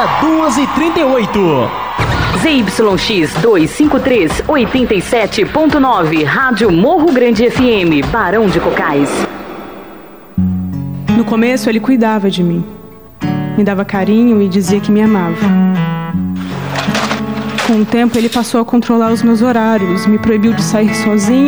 Agora 2h38. ZYX 253, 87.9, Rádio Morro Grande FM, Barão de Cocais. No começo ele cuidava de mim, me dava carinho e dizia que me amava. Com o tempo ele passou a controlar os meus horários, me proibiu de sair sozinho